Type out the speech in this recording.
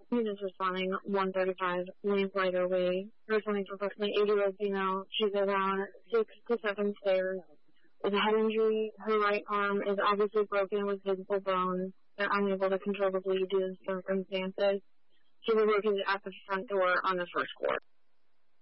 Units responding 135 Lamplighter Way. Responding to approximately 80-year-old female. She's around 6 to 7 stairs with a head injury. Her right arm is obviously broken with visible bones. They're unable to control the bleed due to the circumstances. She was located at the front door on the first floor.